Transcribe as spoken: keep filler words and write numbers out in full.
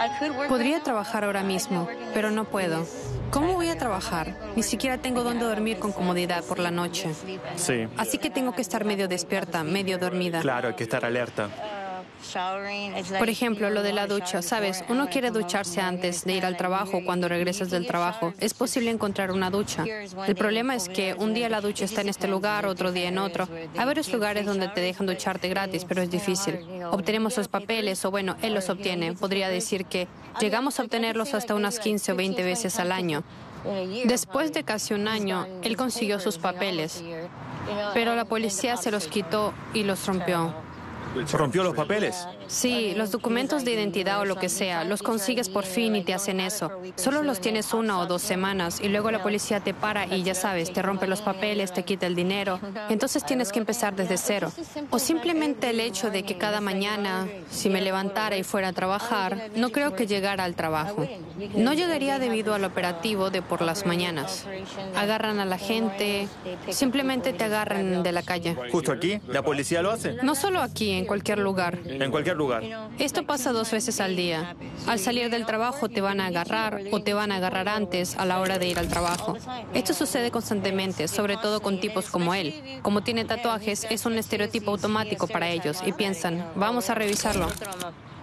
Podría trabajar ahora mismo, pero no puedo. ¿Cómo voy a trabajar? Ni siquiera tengo dónde dormir con comodidad por la noche. Sí. Así que tengo que estar medio despierta, medio dormida. Claro, hay que estar alerta. Por ejemplo, lo de la ducha, ¿sabes? Uno quiere ducharse antes de ir al trabajo o cuando regresas del trabajo. Es posible encontrar una ducha. El problema es que un día la ducha está en este lugar, otro día en otro. Hay varios lugares donde te dejan ducharte gratis, pero es difícil. Obtenemos los papeles, o bueno, él los obtiene. Podría decir que llegamos a obtenerlos hasta unas quince o veinte veces al año. Después de casi un año, él consiguió sus papeles, pero la policía se los quitó y los rompió. ¿Rompió los papeles? Sí, los documentos de identidad o lo que sea, los consigues por fin y te hacen eso. Solo los tienes una o dos semanas y luego la policía te para y ya sabes, te rompe los papeles, te quita el dinero. Entonces tienes que empezar desde cero. O simplemente el hecho de que cada mañana, si me levantara y fuera a trabajar, no creo que llegara al trabajo. No llegaría debido al operativo de por las mañanas. Agarran a la gente, simplemente te agarran de la calle. ¿Justo aquí? ¿La policía lo hace? No solo aquí, en cualquier lugar. En cualquier lugar. Esto pasa dos veces al día. Al salir del trabajo te van a agarrar o te van a agarrar antes a la hora de ir al trabajo. Esto sucede constantemente, sobre todo con tipos como él. Como tiene tatuajes, es un estereotipo automático para ellos y piensan, vamos a revisarlo.